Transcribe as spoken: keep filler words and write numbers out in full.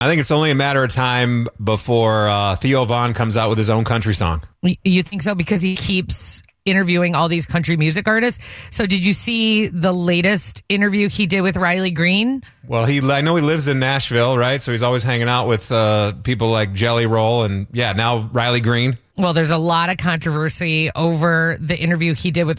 I think it's only a matter of time before uh, Theo Von comes out with his own country song. You think so? Because he keeps interviewing all these country music artists. So did you see the latest interview he did with Riley Green? Well, he I know he lives in Nashville, right? So he's always hanging out with uh, people like Jelly Roll and, yeah, now Riley Green. Well, there's a lot of controversy over the interview he did with